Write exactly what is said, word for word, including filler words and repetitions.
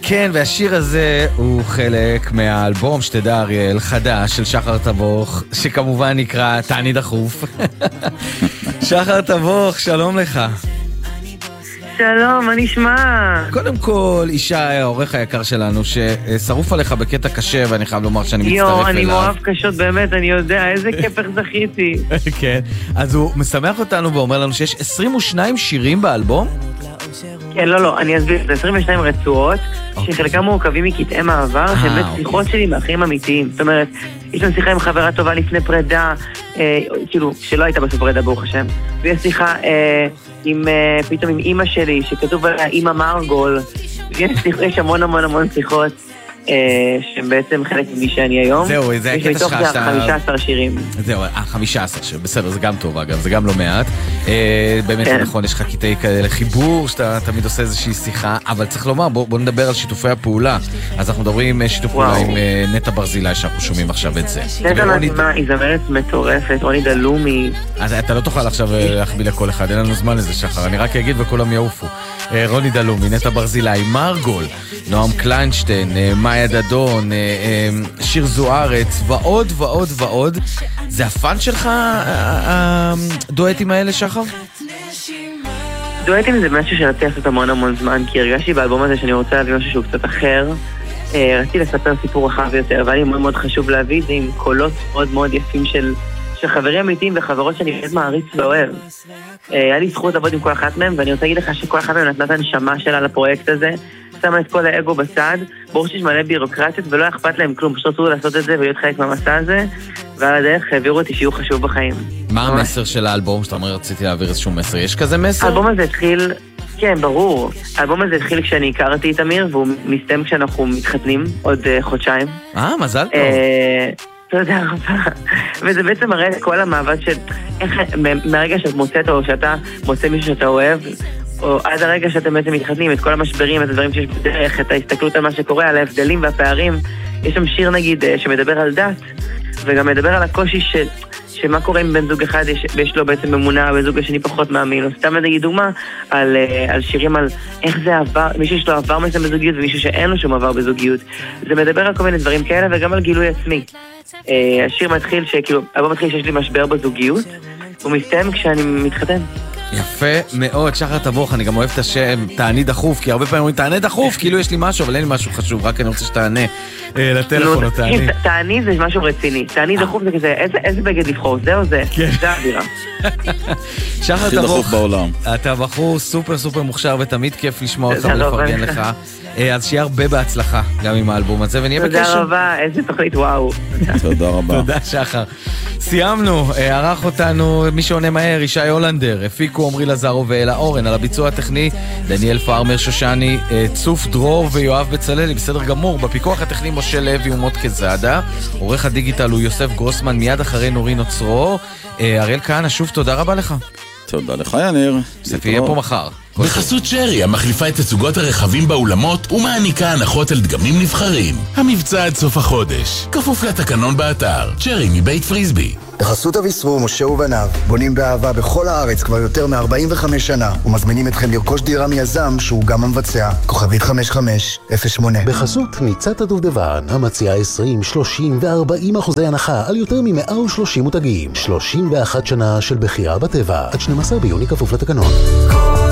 כן, והשיר הזה הוא חלק מהאלבום שתדע אריאל, חדש של שחר תבוך, שכמובן נקרא תעני דחוף. שחר תבוך, שלום לך. שלום, מה נשמע? קודם כל, ישי, העורך היקר שלנו, ששרוף עליך בקטע קשה, ואני חייב לומר שאני מצטרף אליו. יו, אני מאוהב קשות, באמת, אני יודע, איזה כיף איך זכיתי. כן, אז הוא משמח אותנו ואומר לנו שיש עשרים ושניים שירים באלבום? כן, לא, לא, אני אסביר, זה עשרים ושתיים רצועות, שחלקם מורכבים מקטעי מעבר, שהם באמת שיחות שלי מאחרים אמיתיים. זאת אומרת, יש לנו שיחה עם חברה טובה לפני פרידה, כאילו, שלא הייתה בסוף פרידה, ברוך השם. ויש שיחה עם, פתאום עם אמא שלי, שכתוב עליה אמא מרגול. יש המון המון המון שיחות. שהם בעצם חלק ממי שאני היום. זהו, זה הקטע שלך שאתה... חמישה עשר שירים. זהו, חמישה עשר שירים, בסדר, זה גם טוב אגב, זה גם לא מעט. באמת נכון, יש לך קטעי כאלה חיבור, שאתה תמיד עושה איזושהי שיחה, אבל צריך לומר, בוא נדבר על שיתופי הפעולה. אז אנחנו מדברים שיתוף פעולה עם נטע ברזילי, שאנחנו שומעים עכשיו את זה. נטע נעימה, היא זמרת מטורפת, רוני דלומי. אז אתה לא תוכל עכשיו להחביא לכל אחד, אין לנו זמן לזה שחר, אני רק אגיד וכולם יעופו. רוני דלומי, נטע ברזילי, מרגול, נועם קליינשטיין, מאיה דדון, שיר זוארץ, ועוד ועוד ועוד. זה הפאן שלך, הדואטים האלה, שחר? דואטים זה משהו שרציתי לעשות המון המון זמן, כי הרגשתי באלבום הזה שאני רוצה להביא משהו שהוא קצת אחר. רציתי לספר סיפור רחב יותר, אבל לי מאוד מאוד חשוב להביא את זה עם קולות מאוד מאוד יפים של חברים אמיתיים וחברות שאני באמת מעריץ ואוהב. היה לי זכות לעבוד עם כל אחת מהם, ואני רוצה להגיד לך שכל אחת מהם נתנה את הנשמה שלה לפרויקט הזה, שמה את כל האגו בצד, ברור שיש מלא בירוקרטיות ולא אכפת להם כלום, פשוט רצו לעשות את זה ולהיות חלק מהמסע הזה, ועל הדרך העבירו אותי שיהיו חשוב בחיים. מה המסר של האלבום שאתה אומר רציתי להעביר איזשהו מסר? יש כזה מסר? האלבום הזה התחיל, כן, ברור. האלבום הזה התחיל כשאני הכרתי את אמיר, והוא מסתיים כשאנחנו מתחתנים עוד חודשיים. אה, מזל טוב. תודה רבה. וזה בעצם מראה את כל המאבק של איך, מהרגע שאת מוצאת או שאתה מוצא מישהו שאתה אוהב, או עד הרגע שאתם בעצם מתחתנים, את כל המשברים, את הדברים שיש בדרך, את ההסתכלות על מה שקורה, על ההבדלים והפערים. יש שם שיר נגיד שמדבר על דת, וגם מדבר על הקושי של, שמה קורה עם בן זוג אחד יש, ויש לו בעצם ממונה, בן זוג השני פחות מאמין. או סתם נגיד דוגמה על, על שירים על איך זה עבר, מישהו יש לו עבר מסוים בזוגיות ומישהו שאין לו שום עבר בזוגיות. זה מדבר על כל מיני דברים כאלה וגם על גילוי עצמי. השיר מתחיל שכאילו, אלבום מתחיל שיש לי משבר בזוגיות, הוא מסתיים כשאני מתחתן. יפה מאוד, שחר תבוך, אני גם אוהב את השם תעני דחוף, כי הרבה פעמים אומרים תענה דחוף, כאילו יש לי משהו, אבל אין לי משהו חשוב, רק אני רוצה שתענה לטלפון או תעני. תעני זה משהו רציני, תעני דחוף זה כזה, איזה בגד לבחור, זה או זה? זה האווירה. שחר תבוך, אתה בחור סופר סופר מוכשר ותמיד כיף לשמוע אותך ולפרגן לך. אז שיהיה הרבה בהצלחה גם עם האלבום הזה, ונהיה בקשר. תודה רבה, איזה תוכנית, וואו. תודה רבה. תודה שחר. סיימנו, ערך אותנו מי שעונה מהר, ישי הולנדר, הפיקו עמרי לזרו ואלה אורן, על הביצוע הטכני, דניאל פארמר שושני, צוף דרור ויואב בצללי, בסדר גמור, בפיקוח הטכני משה לוי ומות כזדה, עורך הדיגיטל הוא יוסף גרוסמן, מיד אחרי נורי נוצרו, אריאל כהנא, שוב תודה רבה לך. תודה לך יניר. ספי יהיה פה מחר. בחסות שרי, המחליפה את תצוגות הרכבים באולמות ומעניקה הנחות על דגמים נבחרים. המבצע עד סוף החודש, כפוף לתקנון באתר. שרי מבית פריסבי. בחסות אביסרו, משה ובניו, בונים באהבה בכל הארץ כבר יותר מ-ארבעים וחמש שנה, ומזמינים אתכם לרכוש דירה מיזם שהוא גם המבצע. כוכבית חמש חמש אפס שמונה. בחסות ניצת הדובדבן, המציעה עשרים, שלושים ו-ארבעים אחוזי הנחה על יותר מ-מאה ושלושים מותגים. שלושים ואחת שנה של בחירה בטבע, עד שנים עשר ביוני כפוף לתקנון.